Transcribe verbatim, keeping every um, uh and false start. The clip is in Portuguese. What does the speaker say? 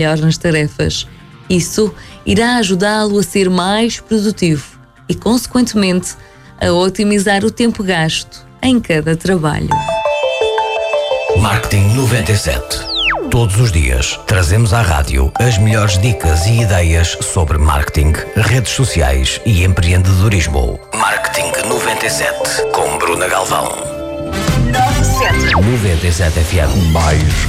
melhor nas tarefas. Isso irá ajudá-lo a ser mais produtivo e, consequentemente, a otimizar o tempo gasto em cada trabalho. Marketing noventa e sete. Todos os dias trazemos à rádio as melhores dicas e ideias sobre marketing, redes sociais e empreendedorismo. Marketing noventa e sete com Bruna Galvão. noventa e sete F M. Mais